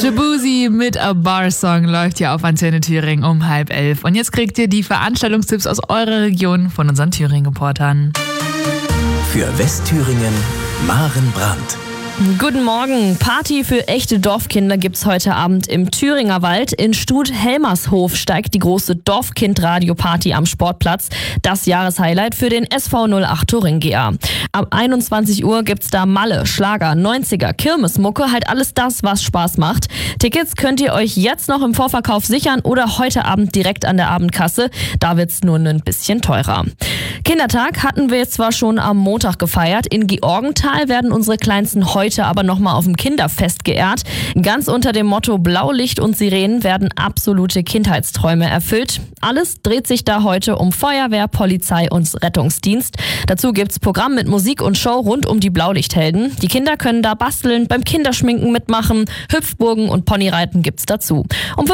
Jabuzi mit A Bar Song läuft hier auf Antenne Thüringen um 10:30. Und jetzt kriegt ihr die Veranstaltungstipps aus eurer Region von unseren Thüringen-Reportern. Für Westthüringen, Maren Brandt. Guten Morgen. Party für echte Dorfkinder gibt's heute Abend im Thüringer Wald. In Stut-Helmershof steigt die große Dorfkind-Radio-Party am Sportplatz. Das Jahreshighlight für den SV 08 Thuringia. Ab 21 Uhr gibt's da Malle, Schlager, 90er, Kirmesmucke, halt alles das, was Spaß macht. Tickets könnt ihr euch jetzt noch im Vorverkauf sichern oder heute Abend direkt an der Abendkasse. Da wird's nur ein bisschen teurer. Kindertag hatten wir jetzt zwar schon am Montag gefeiert. In Georgenthal werden unsere Kleinsten heute aber nochmal auf dem Kinderfest geehrt. Ganz unter dem Motto Blaulicht und Sirenen werden absolute Kindheitsträume erfüllt. Alles dreht sich da heute um Feuerwehr, Polizei und Rettungsdienst. Dazu gibt's Programm mit Musik und Show rund um die Blaulichthelden. Die Kinder können da basteln, beim Kinderschminken mitmachen, Hüpfburgen und Ponyreiten gibt's dazu. Um